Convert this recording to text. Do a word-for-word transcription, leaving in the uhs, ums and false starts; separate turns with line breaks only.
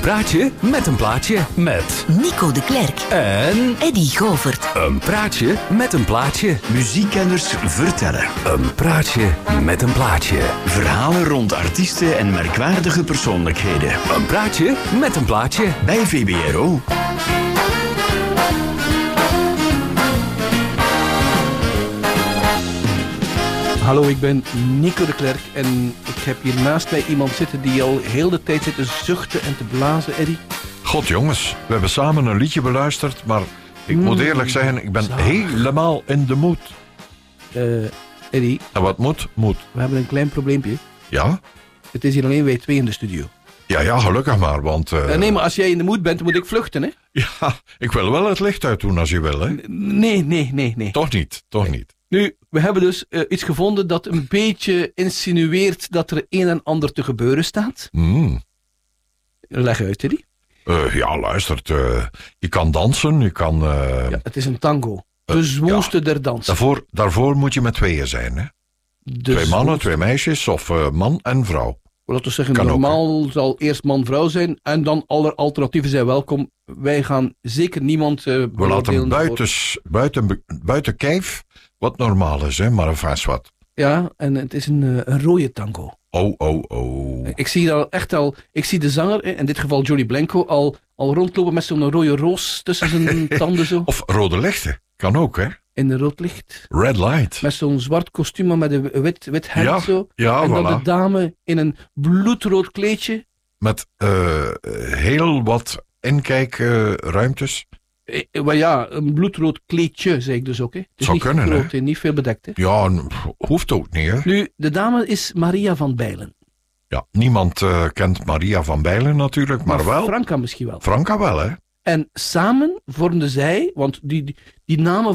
praatje met een plaatje met
Nico de Klerk
en
Eddy Govert.
een praatje met een plaatje.
Muziekkenners vertellen.
Een praatje met een plaatje.
Verhalen rond artiesten en merkwaardige persoonlijkheden.
Een praatje met een plaatje.
Bij V B R O.
Hallo, ik ben Nico de Klerk en ik heb hier naast mij iemand zitten die al heel de tijd zit te zuchten en te blazen, Eddy.
God jongens, we hebben samen een liedje beluisterd, maar ik moet eerlijk zeggen, ik ben
zalig.
helemaal in de moed.
Uh, Eddy,
En wat moet, moet.
we hebben een klein probleempje.
Ja?
Het is hier alleen wij twee in de studio.
Ja, ja, gelukkig maar, want... Uh,
Uh, nee, maar als jij in de moed bent, moet ik vluchten, hè?
Ja, ik wil wel het licht uitdoen als je wil, hè?
Nee, nee, nee, nee.
Toch niet, toch niet.
Nu, we hebben dus uh, iets gevonden dat een beetje insinueert dat er een en ander te gebeuren staat.
Mm.
Leg uit, Eddy.
Uh, ja, luistert, uh, je kan dansen, je kan... Uh,
Ja, het is een tango. De zwoeste
ja.
der dans.
daarvoor, daarvoor moet je met tweeën zijn, hè?
De
twee mannen,
zwoeste-
twee meisjes of uh, man en vrouw.
Laten we zeggen,
Kan ook,
normaal zal eerst man-vrouw zijn en dan alle alternatieven zijn welkom. Wij gaan zeker niemand uh,
We laten buiten, buiten, buiten kijf wat normaal is, hè? Maar een vast wat.
Ja, en het is een, uh, een rode tango.
Oh, oh, oh.
Ik zie al echt al, ik zie de zanger, in dit geval Johnny Blanco, al, al rondlopen met zo'n rode roos tussen zijn tanden zo.
Of rode lichten, kan ook, hè?
In een rood licht.
Red light.
Met zo'n zwart kostuum, maar met een wit, wit hemd
Ja,
zo.
ja,
en dan
voilà.
de dame in een bloedrood kleedje.
Met uh, heel wat inkijkruimtes.
Eh, maar ja, een bloedrood kleedje, zei ik dus ook. Hè. Het is
Zou
niet
kunnen,
groot,
hè.
hè, niet veel bedekt. Hè.
ja, n- hoeft ook niet, hè?
Nu, de dame is Maria van Bijlen.
Ja, niemand uh, kent Maria van Bijlen natuurlijk, maar, wel.
Franka misschien wel.
Franka wel, hè?
En samen vormden zij, want die, die, die namen